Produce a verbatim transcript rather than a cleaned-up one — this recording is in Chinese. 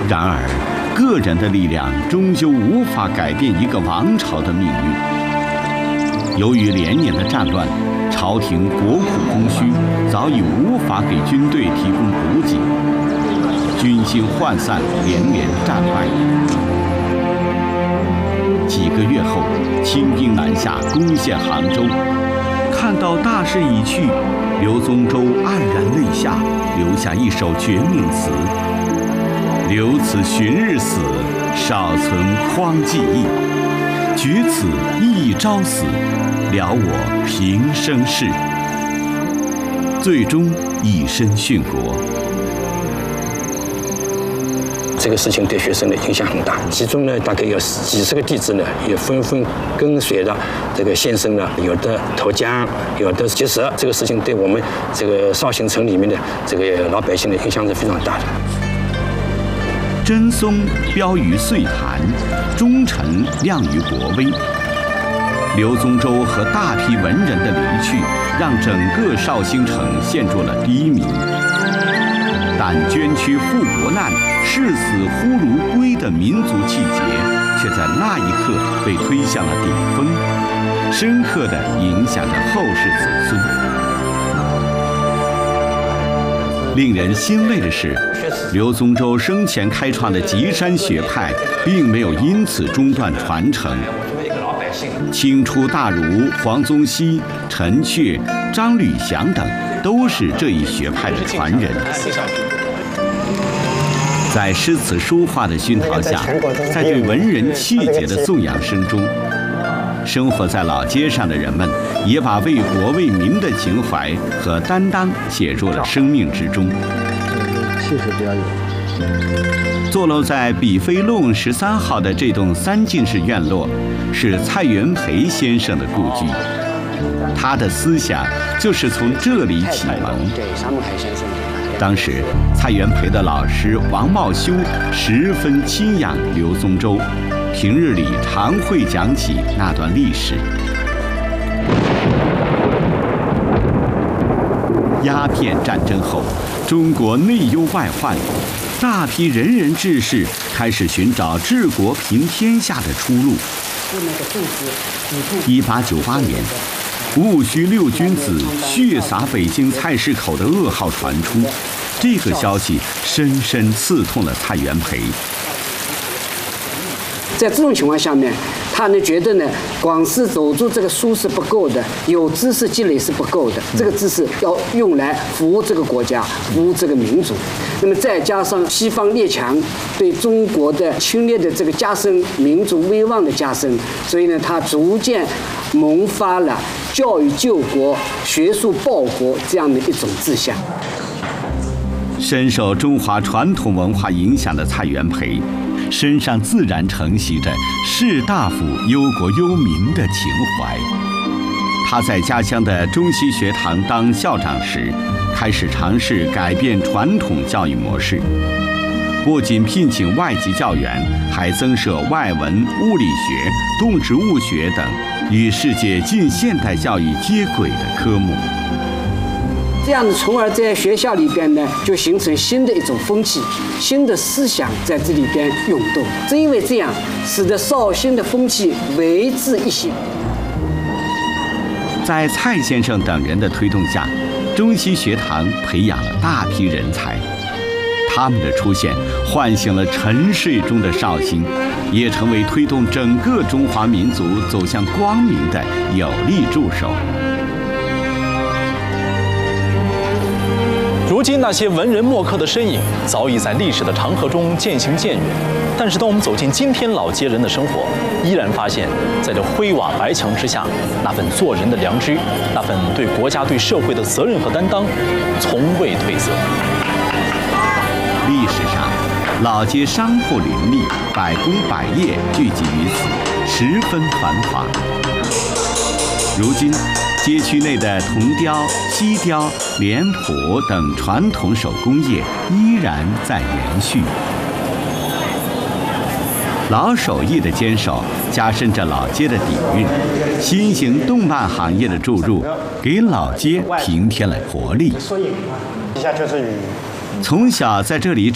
然而，个人的力量终究无法改变一个王朝的命运。由于连年的战乱，朝廷国库空虚，早已无法给军队提供补给，军心涣散，连连战败。几个月后，清兵南下，攻陷杭州。看到大势已去，刘宗周黯然泪下，留下一首绝命词：“留此旬日死，少存匡济义。举此一朝死，了我平生事。”最终以身殉国。 这个事情对学生的影响很大，其中呢，大概有几十个弟子呢，也纷纷跟随着这个先生呢，有的投江，有的结社。这个事情对我们这个绍兴城里面的这个老百姓的影响是非常大的。 真松标于岁寒，忠臣亮于国威。刘宗周和大批文人的离去，让整个绍兴城陷入了低迷。但捐躯赴国难、视死忽如归的民族气节，却在那一刻被推向了顶峰，深刻地影响着后世子孙。令人欣慰的是，刘宗周生前开创的吉山学派，并没有因此中断传承。清初大儒黄宗羲、陈确、张吕祥等，都是这一学派的传人。在诗词书画的熏陶下，在对文人气节的颂扬声中，生活在老街上的人们也把为国为民的情怀和担当写入了生命之中。 气势比较有。 坐落在比飞路十三号的这栋三进式院落，是蔡元培先生的故居。他的思想就是从这里启蒙。当时，蔡元培的老师王茂修十分钦仰刘宗周，平日里常会讲起那段历史。鸦片战争后，中国内忧外患，大批仁人志士开始寻找治国平天下的出路。一八九八年，戊戌六君子血洒北京菜市口的噩耗传出，这个消息深深刺痛了蔡元培。 在这种情况下面，他呢觉得呢，光是守住这个书是不够的，有知识积累是不够的，这个知识要用来服务这个国家，服务这个民族。那么再加上西方列强对中国的侵略的这个加深，民族威望的加深，所以呢，他逐渐萌发了教育救国、学术报国这样的一种志向。 深受中华传统文化影响的蔡元培，身上自然承袭着士大夫忧国忧民的情怀。他在家乡的中西学堂当校长时，开始尝试改变传统教育模式，不仅聘请外籍教员，还增设外文、物理学、动植物学等与世界近现代教育接轨的科目。 这样子，从而在学校里边呢，就形成新的一种风气，新的思想在这里边涌动。正因为这样，使得绍兴的风气为之一新。 在蔡先生等人的推动下，中西学堂培养了大批人才。他们的出现唤醒了沉睡中的绍兴，也成为推动整个中华民族走向光明的有力助手。 如今那些文人墨客的身影早已在历史的长河中渐行渐远，但是当我们走进今天老街人的生活，依然发现在这灰瓦白墙之下，那份做人的良知，那份对国家对社会的责任和担当，从未褪色。 历史上，老街商铺林立，百工百业聚集于此，十分繁华。如今，街区内的铜雕、锡雕、脸谱等传统手工业依然在延续。老手艺的坚守，加深着老街的底蕴。新型动漫行业的注入，给老街平添了活力。从小在这里